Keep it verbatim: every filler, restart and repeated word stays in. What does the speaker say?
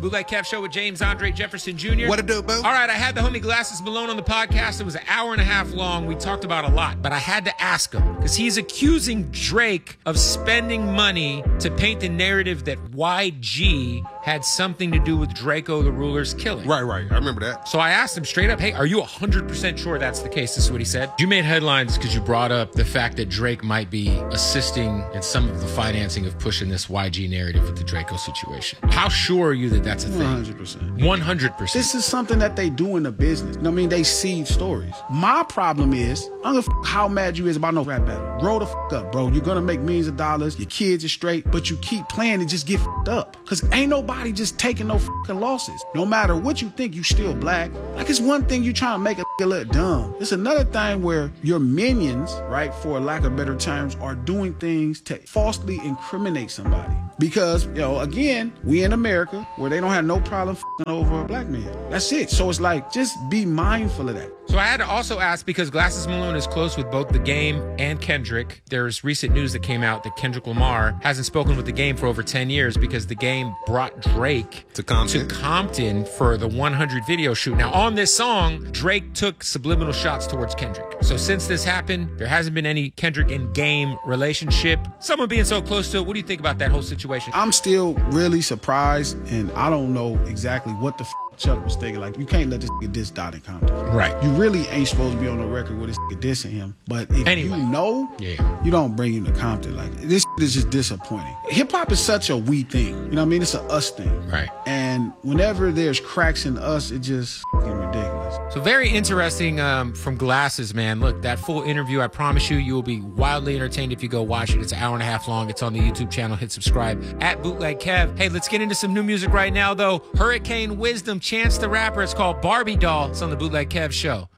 Bootleg Kev Show with James Andre Jefferson Junior What it do, boo? All right, I had the homie Glasses Malone on the podcast. It was an hour and a half long. We talked about a lot, but I had to ask him because he's accusing Drake of spending money to paint the narrative that Y G had something to do with Draco the Ruler's killing. Right, right. I remember that. So I asked him straight up, hey, are you one hundred percent sure that's the case? This is what he said. You made headlines because you brought up the fact that Drake might be assisting in some of the financing of pushing this Y G narrative with the Draco situation. How sure are you that that's a thing? one hundred percent. one hundred percent. This is something that they do in the business. You know what I mean? They seed stories. My problem is, I don't give a f- how mad you is about no rap battle. Grow the f*** up, bro. You're gonna make millions of dollars. Your kids are straight, but you keep playing and just get f***ed up. Cause ain't nobody just taking no f***ing losses. No matter what you think, you still black. Like, it's one thing you trying to make a f***ing look dumb. It's another thing where your minions, right, for lack of better terms, are doing things to falsely incriminate somebody. Because, you know, again, we in America where they don't have no problem f***ing over a black man. That's it. So it's like, just be mindful of that. So I had to also ask, because Glasses Malone is close with both The Game and Kendrick. There's recent news that came out that Kendrick Lamar hasn't spoken with The Game for over ten years because The Game brought Drake To Compton. to Compton for the one hundred video shoot. Now, on this song, Drake took subliminal shots towards Kendrick. So since this happened, there hasn't been any Kendrick and Game relationship. Someone being so close to it, what do you think about that whole situation? I'm still really surprised, and I don't know exactly what the f- Chuck was thinking. Like, you can't let this nigga diss Dot in Compton. Right. You really ain't supposed to be on the record with this nigga dissing him. But if Anyway. you know, Yeah. you don't bring him to Compton. Like, this is just disappointing. Hip hop is such a we thing. You know what I mean? It's a us thing. Right. And whenever there's cracks in us, it just fucking ridiculous. So very interesting um, from Glasses, man. Look, that full interview, I promise you, you will be wildly entertained if you go watch it. It's an hour and a half long. It's on the YouTube channel. Hit subscribe at Bootleg Kev. Hey, let's get into some new music right now, though. Hurricane Wisdom, Chance the Rapper. It's called Barbie Doll. It's on the Bootleg Kev Show.